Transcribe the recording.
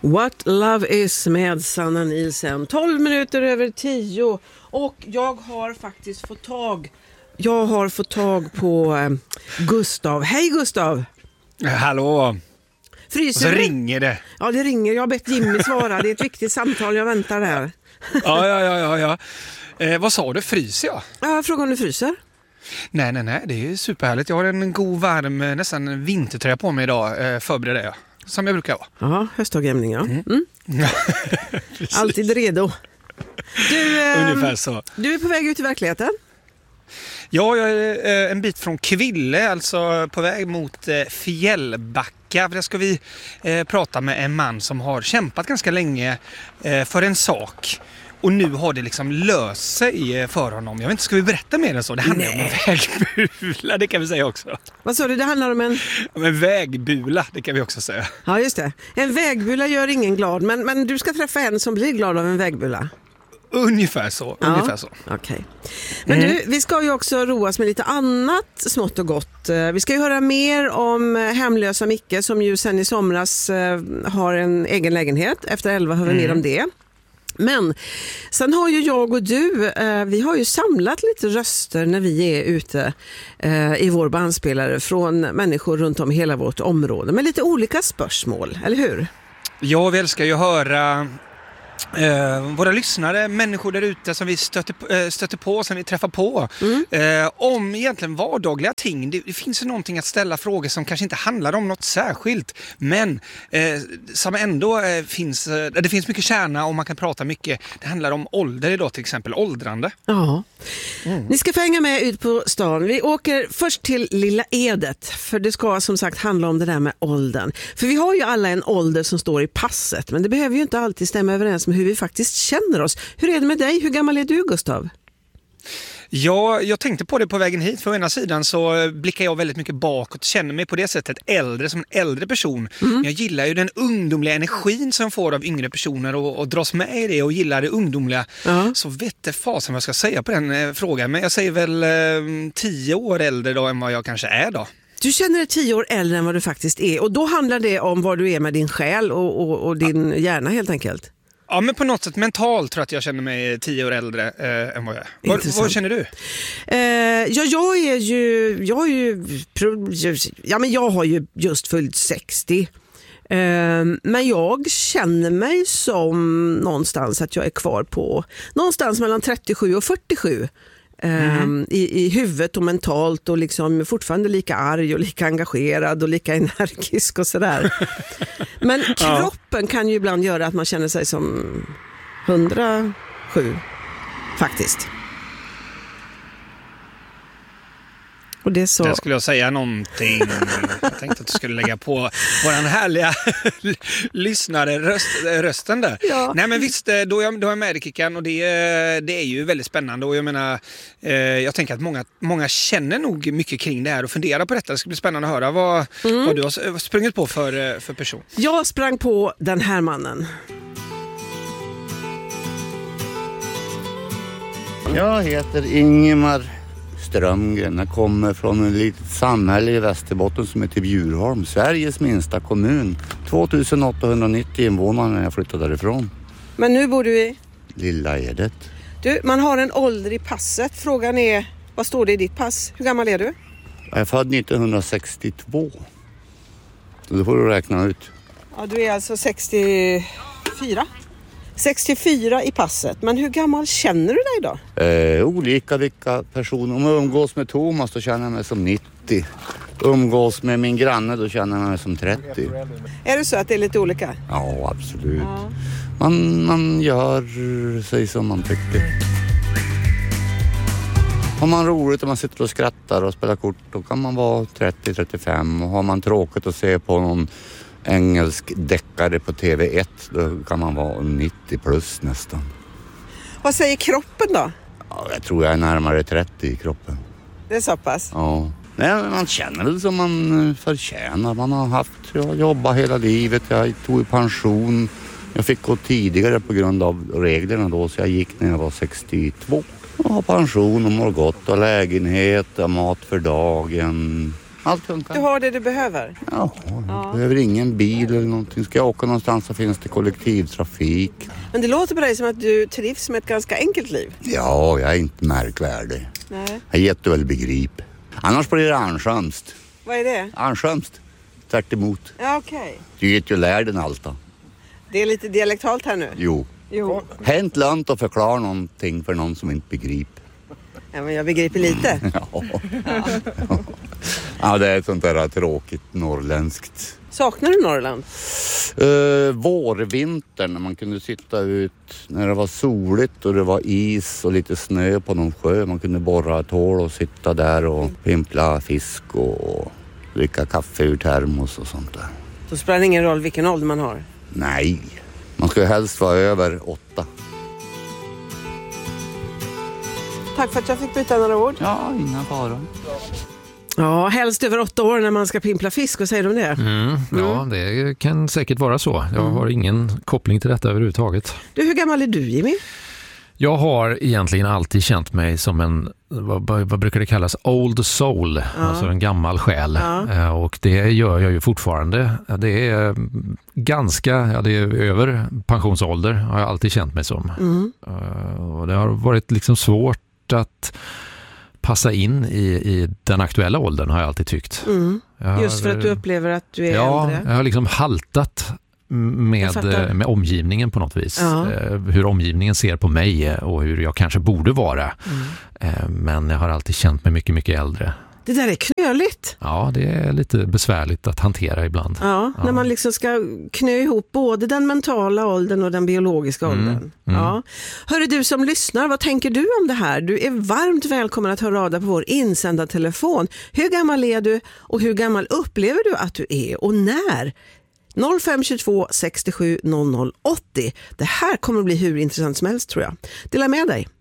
What Love Is med Sanna Nielsen. 12 minuter över 10 och jag har faktiskt fått tag på Gustav. Hej Gustav! Hallå! Fryser och så du? Ringer det. Ja, det ringer. Jag har bett Jimmy svara. Det är ett viktigt samtal. Jag väntar där. Ja. Vad sa du? Fryser jag? Ja, fråga om du fryser. Nej. Det är superhärligt. Jag har en god varm, nästan vintertröja på mig idag. Förbereder jag. Som jag brukar ha. Ja, höstdagjämning, ja. Alltid redo. Ungefär så. Du är på väg ut i verkligheten. Ja, jag är en bit från Kville, alltså på väg mot Fjällbacka. Där ska vi prata med en man som har kämpat ganska länge för en sak. Och nu har det liksom löst sig för honom. Jag vet inte, ska vi berätta mer än så? Det handlar om en vägbula, det kan vi säga också. Vad sa du? Det handlar om en vägbula, det kan vi också säga. Ja, just det. En vägbula gör ingen glad, men du ska träffa en som blir glad av en vägbula. Ungefär så. Okej. Men du, vi ska ju också roas med lite annat smått och gott. Vi ska ju höra mer om hemlösa Micke som ju sen i somras har en egen lägenhet. Efter 11 hör vi mer om det. Men sen har ju jag och du, vi har ju samlat lite röster när vi är ute i vår bandspelare från människor runt om i hela vårt område med lite olika spörsmål, eller hur? Ja, vi älskar ju höra våra lyssnare, människor där ute som vi stöter på, som vi träffar på om egentligen vardagliga ting. Det finns ju någonting att ställa frågor som kanske inte handlar om något särskilt, men som ändå det finns mycket kärna och man kan prata mycket. Det handlar om ålder idag, till exempel åldrande. Ja. Ni ska få hänga med ut på stan. Vi åker först till Lilla Edet, för det ska som sagt handla om det där med åldern. För vi har ju alla en ålder som står i passet, men det behöver ju inte alltid stämma överens med hur vi faktiskt känner oss. Hur är det med dig? Hur gammal är du, Gustav? Ja, jag tänkte på det på vägen hit. För ena sidan så blickar jag väldigt mycket bakåt, känner mig på det sättet äldre, som en äldre person. Jag gillar ju den ungdomliga energin som jag får av yngre personer och dras med i det och gillar det ungdomliga. Så vet fasen vad jag ska säga på den frågan. Men jag säger väl 10 år äldre då än vad jag kanske är då. Du känner dig 10 år äldre än vad du faktiskt är. Och då handlar det om vad du är med din själ och din hjärna helt enkelt. Ja, men på något sätt mentalt tror jag att jag känner mig 10 år äldre än vad jag är. Vad känner du? Jag har ju just fyllt 60. Men jag känner mig som någonstans att jag är kvar på någonstans mellan 37 och 47. I huvudet och mentalt och liksom fortfarande lika arg och lika engagerad och lika energisk och sådär. Men kroppen kan ju ibland göra att man känner sig som 107 faktiskt. Och det är så. Där skulle jag säga någonting. Jag tänkte att du skulle lägga på våran härliga lyssnare rösten där. Ja. Nej, men visst, då är jag med i Kickan och det är ju väldigt spännande. Och jag menar, jag tänker att många känner nog mycket kring det här och funderar på detta. Det ska bli spännande att höra vad du har sprungit på för person. Jag sprang på den här mannen. Jag heter Ingemar Strömgren. Jag kommer från ett litet samhälle i Västerbotten som heter Bjurholm. Sveriges minsta kommun. 2890 invånare när jag flyttade därifrån. Men nu bor du i? Lilla Edet. Du, man har en ålder i passet. Frågan är, vad står det i ditt pass? Hur gammal är du? Jag är född 1962. Så då får du räkna ut. Ja, du är alltså 64. 64 i passet. Men hur gammal känner du dig då? Olika vilka personer. Om jag umgås med Thomas då känner jag mig som 90. Umgås med min granne då känner jag mig som 30. Är det så att det är lite olika? Ja, absolut. Ja. Man gör sig som man tycker. Har man roligt och man sitter och skrattar och spelar kort då kan man vara 30-35. Och har man tråkigt att se på någon engelsk deckare på TV1 då kan man vara 90 plus nästan. Vad säger kroppen då? Ja, jag tror jag är närmare 30 i kroppen. Det är så pass? Ja. Nej, man känner det som man förtjänar. Man har jag jobbat hela livet, jag tog pension. Jag fick gå tidigare på grund av reglerna då så jag gick när jag var 62. Jag har pension och mår gott och lägenhet och mat för dagen. Allt funkar. Du har det du behöver? Ja, jag behöver ingen bil eller någonting. Ska jag åka någonstans så finns det kollektivtrafik. Men det låter på dig som att du trivs med ett ganska enkelt liv. Ja, jag är inte märkvärdig. Nej. Jag är jätteväl begrip. Annars blir det anskömst. Vad är det? Anskömst. Tvärt emot. Ja, okej. Du vet ju lär den allt då. Det är lite dialektalt här nu. Jo. Hänt lönt att förklara någonting för någon som inte begriper. Ja, men jag begriper lite. Ja, det är ett sånt där tråkigt norrländskt. Saknar du Norrland? Vårvintern när man kunde sitta ut när det var soligt och det var is och lite snö på någon sjö. Man kunde borra ett hål och sitta där och pimpla fisk och dricka kaffe ur termos och sånt där. Då spelar det ingen roll vilken ålder man har. Nej, man ska ju helst vara över 8. Tack för att jag fick byta några ord. Ja, inga fara. Ja, helst över 8 år när man ska pimpla fisk. Vad säger du om det? Ja, det kan säkert vara så. Jag har ingen koppling till detta överhuvudtaget. Du, hur gammal är du, Jimmy? Jag har egentligen alltid känt mig som en, vad brukar det kallas, old soul, alltså en gammal själ. Och det gör jag ju fortfarande. Det är det är över pensionsålder har jag alltid känt mig som. Och det har varit liksom svårt att passa in i den aktuella åldern har jag alltid tyckt. Just för att du upplever att du är äldre? Ja, jag har liksom haltat med omgivningen på något vis. Hur omgivningen ser på mig och hur jag kanske borde vara. Men jag har alltid känt mig mycket, mycket äldre. Det där är knöligt. Ja, det är lite besvärligt att hantera ibland. Ja, när man liksom ska knö ihop både den mentala åldern och den biologiska åldern. Ja. Hörru du som lyssnar, vad tänker du om det här? Du är varmt välkommen att höra av dig på vår insända telefon. Hur gammal är du och hur gammal upplever du att du är och när? 0522 67 00 80. Det här kommer att bli hur intressant som helst tror jag. Dela med dig.